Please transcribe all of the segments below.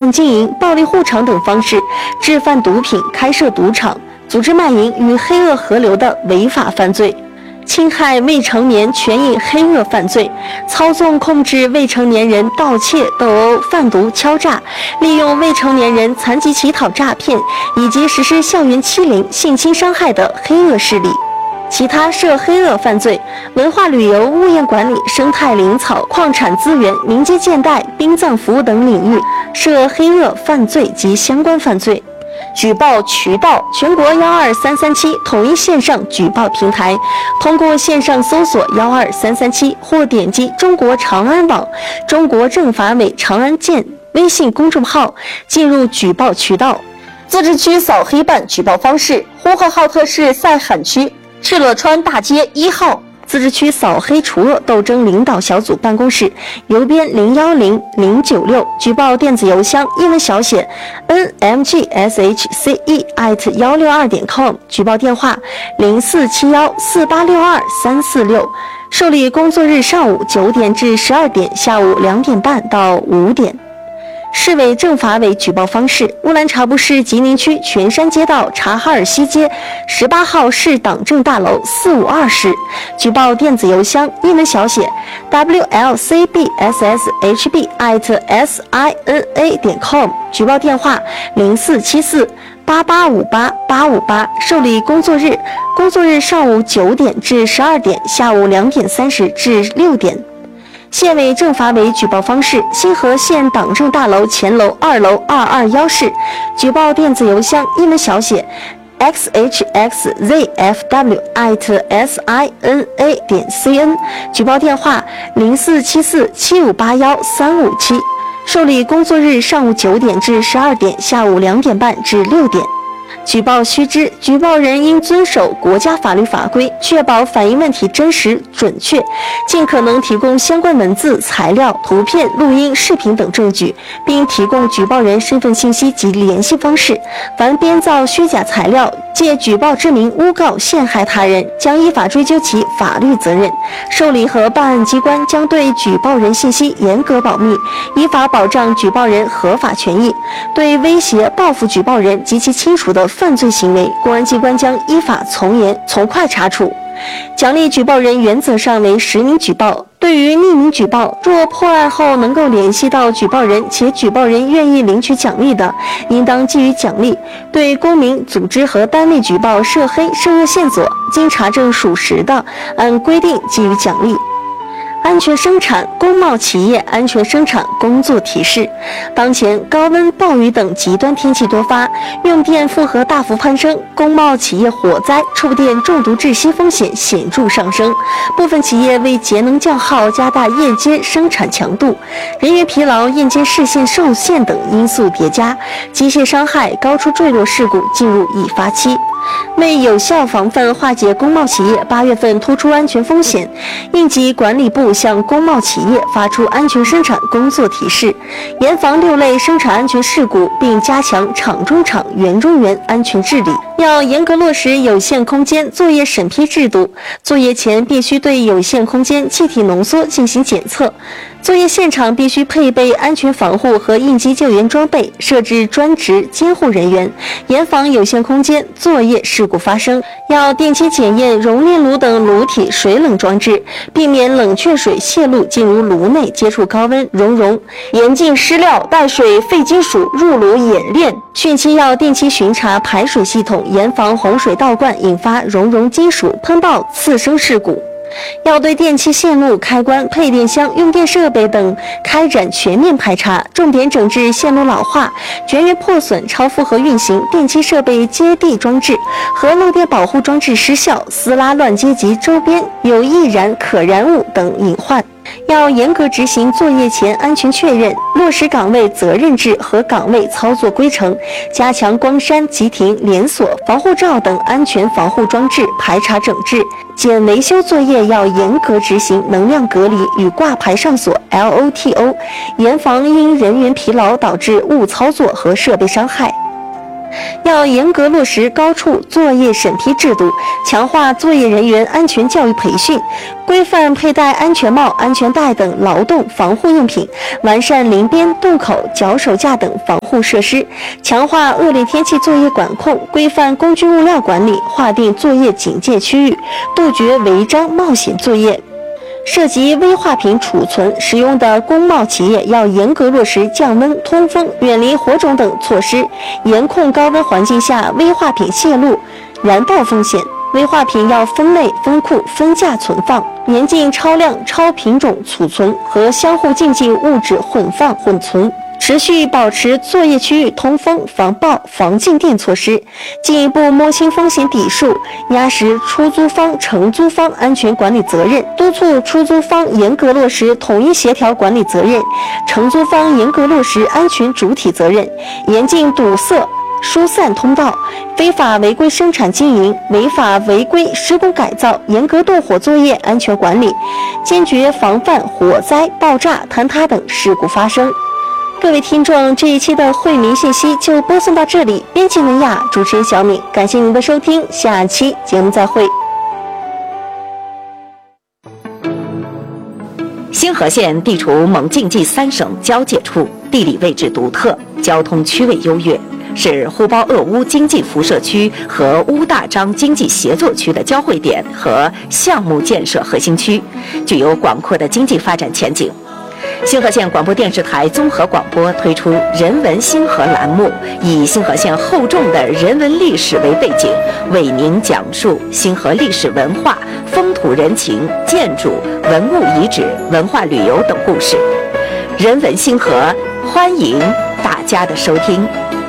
性经营、暴力护厂等方式制贩毒品、开设赌场、组织卖淫与黑恶合流的违法犯罪。侵害未成年权益黑恶犯罪，操纵控制未成年人盗窃、斗殴、贩毒、敲诈，利用未成年人残疾乞讨诈骗，以及实施校园欺凌、性侵伤害的黑恶势力。其他涉黑恶犯罪，文化旅游、物业管理、生态林草、矿产资源、民间建贷、殡葬服务等领域涉黑恶犯罪及相关犯罪。举报渠道：全国12337统一线上举报平台，通过线上搜索12337或点击中国长安网、中国政法委长安县微信公众号进入举报渠道。自治区扫黑办举报方式：呼和浩特市赛罕区敕勒川大街1号自治区扫黑除恶斗争领导小组办公室，邮编010096，举报电子邮箱英文小写 nmgshce@162.com， 举报电话04714862-346，受理工作日上午9点至12点，下午2点半到5点。市委政法委举报方式：乌兰察布市吉宁区全山街道察哈尔西街18号市党政大楼452室，举报电子邮箱英文小写 wlcbsshb@sina.com， 举报电话0474885888，受理工作日上午9点至12点，下午2点30至6点。县委政法委举报方式：新河县党政大楼前楼2楼221室，举报电子邮箱英文小写 xhxzfw@sina.cn， 举报电话04747581-357，受理工作日上午9点至12点，下午2点半至6点。举报须知：举报人应遵守国家法律法规，确保反映问题真实准确，尽可能提供相关文字、材料、图片、录音、视频等证据，并提供举报人身份信息及联系方式。凡编造虚假材料，借举报之名诬告陷害他人，将依法追究其法律责任。受理和办案机关将对举报人信息严格保密，依法保障举报人合法权益。对威胁、报复举报人及其亲属的犯罪行为，公安机关将依法从严从快查处。奖励举报人原则上为实名举报，对于匿名举报，若破案后能够联系到举报人且举报人愿意领取奖励的，应当给予奖励。对公民、组织和单位举报涉黑涉恶线索，经查证属实的，按规定给予奖励。安全生产工贸企业安全生产工作提示：当前高温、暴雨等极端天气多发，用电负荷大幅攀升，工贸企业火灾、触电中毒窒息风险显著上升。部分企业为节能降耗，加大夜间生产强度，人员疲劳、夜间视线受限等因素叠加，机械伤害、高处坠落事故进入易发期。为有效防范化解工贸企业8月份突出安全风险，应急管理部向工贸企业发出安全生产工作提示，严防6类生产安全事故，并加强厂中厂、园中园安全治理。要严格落实有限空间作业审批制度，作业前必须对有限空间气体浓缩进行检测，作业现场必须配备安全防护和应急救援装备，设置专职监护人员，严防有限空间作业事故发生。要定期检验熔炼炉等炉体水冷装置，避免冷却水泄露进入炉内接触高温熔融，严禁湿料、带水、废金属入炉冶炼。汛期要定期巡查排水系统，严防洪水倒灌引发熔融金属喷爆次生事故。要对电气线路、开关、配电箱、用电设备等开展全面排查，重点整治线路老化、绝缘破损、超负荷运行、电气设备接地装置和漏电保护装置失效、撕拉乱接及周边有易燃可燃物等隐患。要严格执行作业前安全确认，落实岗位责任制和岗位操作规程，加强光栅、急停、连锁、防护罩等安全防护装置排查整治。检维修作业要严格执行能量隔离与挂牌上锁 LOTO， 严防因人员疲劳导致误操作和设备伤害。 要严格落实高处作业审批制度，强化作业人员安全教育培训，规范佩戴安全帽、安全带等劳动防护用品，完善临边、渡口、脚手架等防护设施，强化恶劣天气作业管控，规范工具物料管理，划定作业警戒区域，杜绝违章冒险作业。涉及危化品储存使用的工贸企业要严格落实降温、通风、远离火种等措施，严控高温环境下危化品泄露、燃爆风险。危化品要分类、分库、分价存放，严禁超量、超品种储存和相互禁忌物质混放、混存。持续保持作业区域通风、防爆、防静电措施，进一步摸清风险底数，压实出租方、承租方安全管理责任，督促出租方严格落实统一协调管理责任，承租方严格落实安全主体责任，严禁堵塞疏散通道，非法违规生产经营、违法违规施工改造，严格动火作业安全管理，坚决防范火灾、爆炸、坍塌等事故发生。各位听众，这一期的惠民信息就播送到这里。编辑文雅，主持人小敏，感谢您的收听，下期节目再会。 星河县地处蒙晋冀3省交界处，地理位置独特，交通区位优越，是呼包鄂乌经济辐射区和乌大章经济协作区的交汇点和项目建设核心区，具有广阔的经济发展前景。星河县广播电视台综合广播推出人文星河栏目，以星河县厚重的人文历史为背景，为您讲述星河历史文化、风土人情、建筑、文物遗址、文化旅游等故事。人文星河，欢迎大家的收听。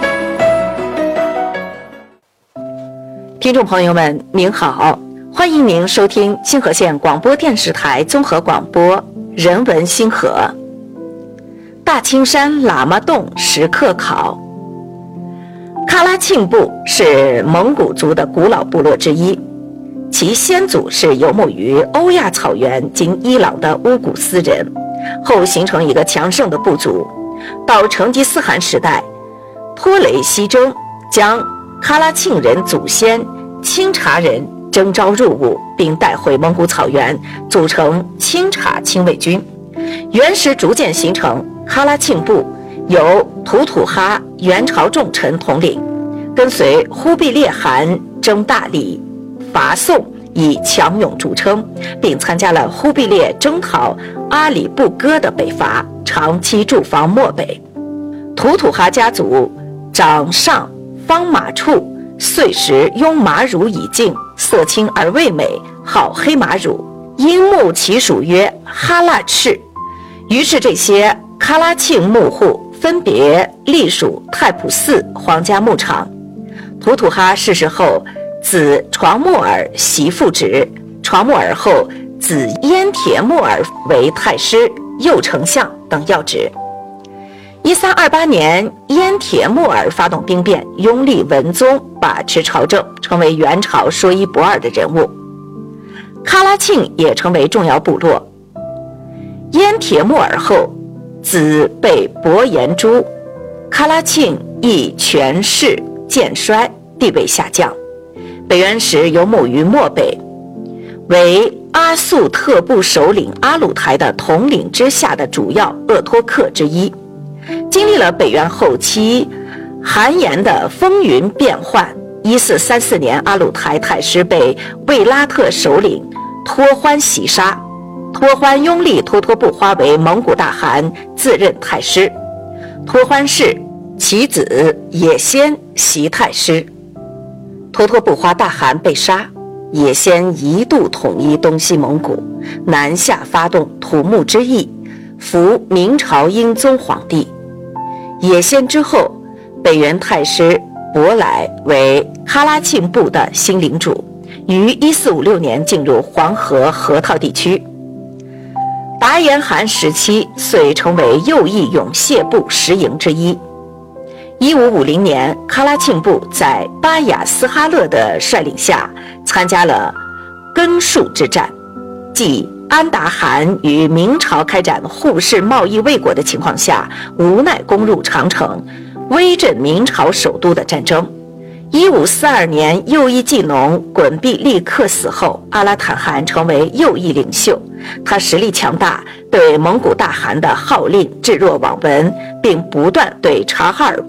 听众朋友们，您好，欢迎您收听星河县广播电视台综合广播人文星河。大青山喇嘛洞石刻考。喀拉沁部是蒙古族的古老部落之一，其先祖是游牧于欧亚草原今伊朗的乌古斯人，后形成一个强盛的部族。到成吉思汗时代，托雷西征将喀拉沁人祖先钦察人征召入伍，并带回蒙古草原，组成钦察亲卫军。元时逐渐形成喀拉沁部，由吐土哈元朝重臣统领，跟随忽必烈汗征大理、伐宋，以强勇著称，并参加了忽必烈征讨阿里不哥的北伐，长期驻防漠北。吐土哈家族长上方马处，岁时拥马乳以净，色青而味美，好黑马乳，因牧其属曰哈腊赤。于是这些喀拉沁牧户分别隶属太仆寺皇家牧场。吐土哈逝世后，子床木尔袭父职，床木尔后子燕铁木尔为太师、右丞相等要职。1328年，燕铁木尔发动兵变，拥立文宗，把持朝政，成为元朝说一不二的人物。喀拉沁也成为重要部落。燕铁木尔后，子被伯颜诛，喀拉沁亦权势渐衰，地位下降。北元时游牧于漠北，为阿速特部首领阿鲁台的统领之下的主要鄂托克之一。经历了北元后期韩延的风云变幻，1434年阿鲁台太师被卫拉特首领托欢袭杀，托欢拥立脱脱不花为蒙古大汗，自任太师。托欢逝，其子也先袭太师。脱脱不花大汗被杀，也先一度统一东西蒙古，南下发动土木之役，扶明朝英宗皇帝。也先之后，北元太师伯来为喀拉沁部的新领主，于1456年进入黄河河套地区。达延汗时期遂成为右翼勇谢部10营之一。1550年，喀拉沁部在巴雅斯哈勒的率领下参加了根树之战，即安达汗与明朝开展互市贸易未果的情况下，无奈攻入长城， 威震明朝首都的战争。1542年，右翼技农滚毕利克死后，阿拉坦汗成为右翼领袖。他实力强大，对蒙古大汗的号令置若罔闻，并不断对察哈尔